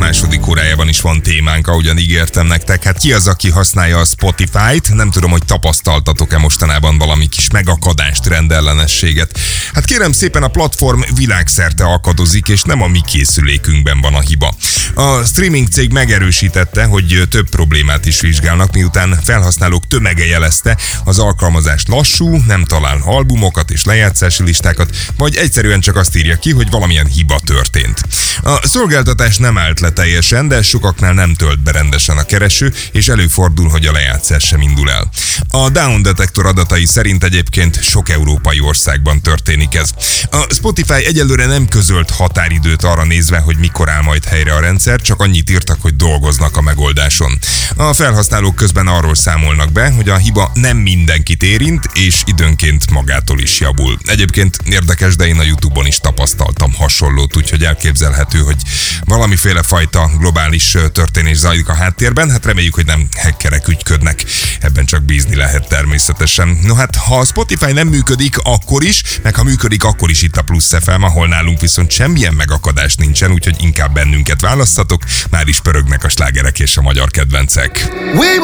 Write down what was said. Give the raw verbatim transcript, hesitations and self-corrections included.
második órájában is van témánk, ahogyan ígértem nektek. Hát ki az, aki használja a Spotify-t? Nem tudom, hogy tapasztaltatok-e mostanában valami kis megakadást, rendellenességet. Hát kérem szépen, a platform világszerte akadozik, és nem a mi készülékünkben van a hiba. A streaming cég megerősítette, hogy több problémát is vizsgálnak, miután felhasználók tömege jelezte, az alkalmazás lassú, nem talál albumokat és lejátszási listákat, vagy egyszerűen csak azt írja ki, hogy valamilyen hiba történt. A szolgáltatás nem állt le teljesen, de sokaknál nem tölt be rendesen a kereső, és előfordul, hogy a lejátszás sem indul el. A Down Detector adatai szerint egyébként sok európai országban történik ez. A Spotify egyelőre nem közölt határidőt arra nézve, hogy mikor áll majd helyre a rendszer, csak annyit írtak, hogy dolgoznak a megoldáson. A felhasználók közben arról számolnak be, hogy a hiba nem mindenkit érint, és időnként magától is javul. Egyébként érdekes, de én a YouTube-on is tapasztaltam hasonlót, úgyhogy elképzelhető, hogy valamiféle fajta globális történés zajlik a háttérben. Hát reméljük, hogy nem hackerek ügyködnek. Ebben csak bízni lehet természetesen. No hát, ha a Spotify nem működik, akkor is, meg ha működik, akkor is itt a Plusz ef em, ahol nálunk viszont semmilyen megakadás nincsen, úgyhogy inkább bennünket választatok. Már is pörögnek a slágerek és a magyar kedvencek.